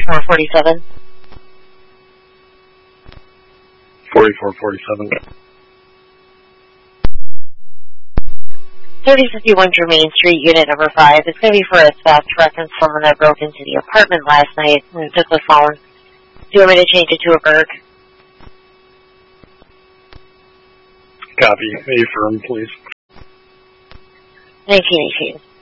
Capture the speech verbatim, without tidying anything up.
forty-four forty-seven. forty-four forty-seven. thirty fifty-one Germain Street, Unit Number five. It's going to be for a theft reference someone that broke into the apartment last night and took the phone. Do you want me to change it to a Berg? Copy. A firm, please. nineteen eighteen.